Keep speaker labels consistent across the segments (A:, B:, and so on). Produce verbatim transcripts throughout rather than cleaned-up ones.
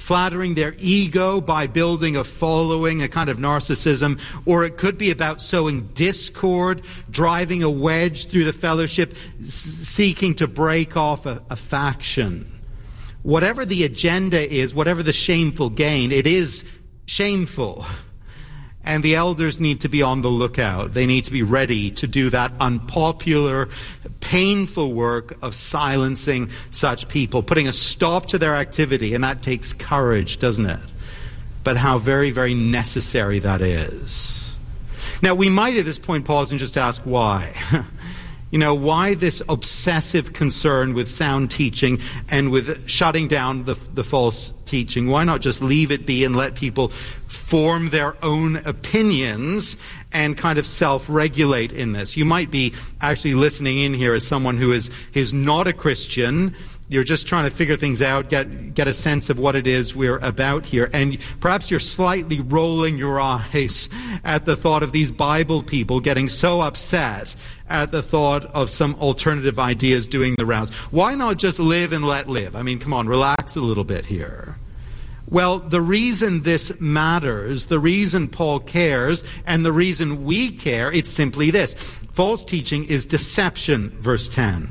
A: flattering their ego by building a following, a kind of narcissism, or it could be about sowing discord, driving a wedge through the fellowship, s- seeking to break off a, a faction. Whatever the agenda is, whatever the shameful gain, it is shameful. And the elders need to be on the lookout. They need to be ready to do that unpopular, painful work of silencing such people, putting a stop to their activity. And that takes courage, doesn't it? But how very, very necessary that is. Now, we might at this point pause and just ask why. You know, why this obsessive concern with sound teaching and with shutting down the, the false teaching? Why not just leave it be and let people form their own opinions and kind of self-regulate in this? You might be actually listening in here as someone who is, is not a Christian. You're just trying to figure things out, get get a sense of what it is we're about here. And perhaps you're slightly rolling your eyes at the thought of these Bible people getting so upset at the thought of some alternative ideas doing the rounds. Why not just live and let live? I mean, come on, relax a little bit here. Well, the reason this matters, the reason Paul cares, and the reason we care, it's simply this. False teaching is deception, verse ten.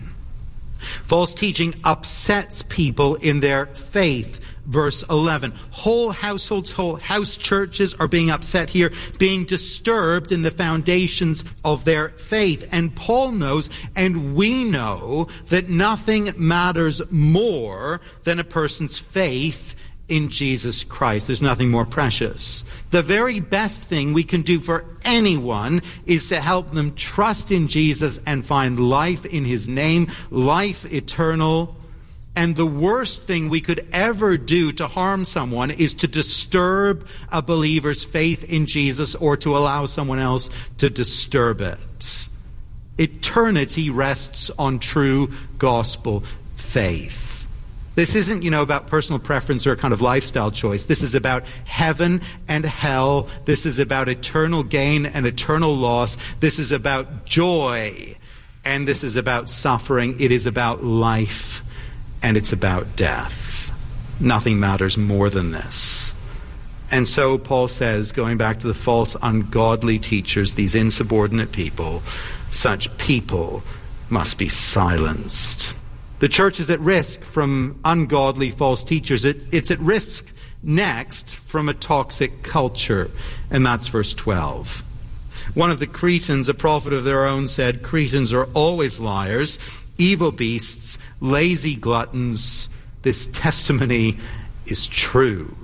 A: False teaching upsets people in their faith, verse eleven. Whole households, whole house churches are being upset here, being disturbed in the foundations of their faith. And Paul knows, and we know, that nothing matters more than a person's faith in Jesus Christ. There's nothing more precious. The very best thing we can do for anyone is to help them trust in Jesus and find life in his name, life eternal. And the worst thing we could ever do to harm someone is to disturb a believer's faith in Jesus or to allow someone else to disturb it. Eternity rests on true gospel faith. This isn't, you know, about personal preference or a kind of lifestyle choice. This is about heaven and hell. This is about eternal gain and eternal loss. This is about joy. And this is about suffering. It is about life. And it's about death. Nothing matters more than this. And so Paul says, going back to the false, ungodly teachers, these insubordinate people, such people must be silenced. The church is at risk from ungodly false teachers. It, it's at risk next from a toxic culture. And that's verse twelve. One of the Cretans, a prophet of their own, said, Cretans are always liars, evil beasts, lazy gluttons. This testimony is true.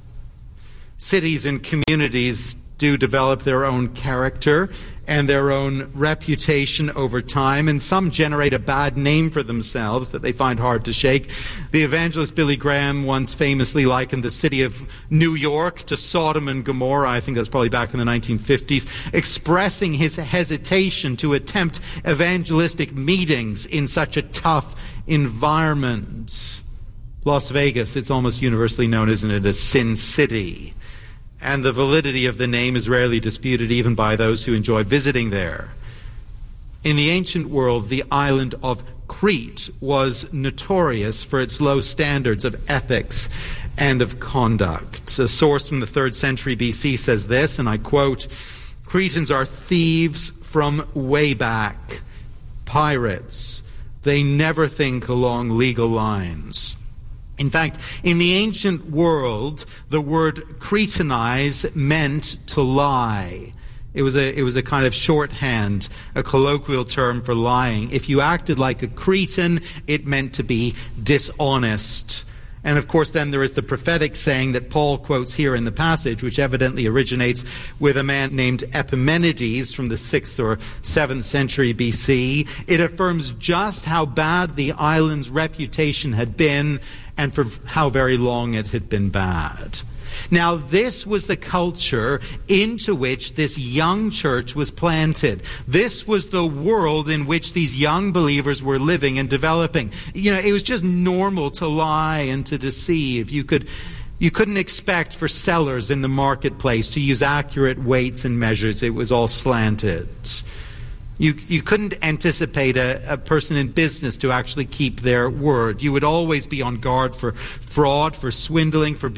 A: Cities and communities do develop their own character and their own reputation over time, and some generate a bad name for themselves that they find hard to shake. The evangelist Billy Graham once famously likened the city of New York to Sodom and Gomorrah. I think that's probably back in the nineteen fifties, expressing his hesitation to attempt evangelistic meetings in such a tough environment. Las Vegas, it's almost universally known, isn't it, as Sin City. And the validity of the name is rarely disputed even by those who enjoy visiting there. In the ancient world, the island of Crete was notorious for its low standards of ethics and of conduct. A source from the third century B C says this, and I quote, Cretans are thieves from way back, pirates. They never think along legal lines. In fact, in the ancient world, the word Cretanize meant to lie. It was a it was a kind of shorthand, a colloquial term for lying. If you acted like a Cretan, it meant to be dishonest. And of course, then there is the prophetic saying that Paul quotes here in the passage, which evidently originates with a man named Epimenides from the sixth or seventh century B C. It affirms just how bad the island's reputation had been and for how very long it had been bad. Now, this was the culture into which this young church was planted. This was the world in which these young believers were living and developing. You know, it was just normal to lie and to deceive. You could, you couldn't expect for sellers in the marketplace to use accurate weights and measures. It was all slanted. You, you couldn't anticipate a, a person in business to actually keep their word. You would always be on guard for fraud, for swindling, for